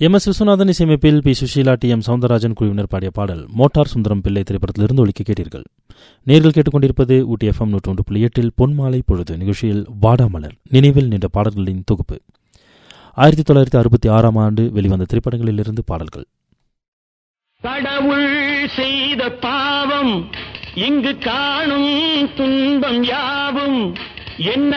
MS. Viswanathan இசையமைப்பில் B. Sushila, D. M. Soundararajan குழுவினர் பாடிய பாடல் மோட்டார் சுந்தரம் பிள்ளை திரைப்படத்திலிருந்து ஒலிக்க கேட்டீர்கள். நேர்கள் கேட்டுக்கொண்டிருப்பது ஊட்டி FM 101.8 பொன்மாலை பொழுது நிகழ்ச்சியில் வாடாமலர் நினைவில் நின்ற பாடல்களின் தொகுப்பு. 1966ஆம் ஆண்டு வெளிவந்த திரைப்படங்களிலிருந்து பாடல்கள். கடவுள் செய்த பாவம் இங்கு காணும் துன்பம் யாவும் என்ன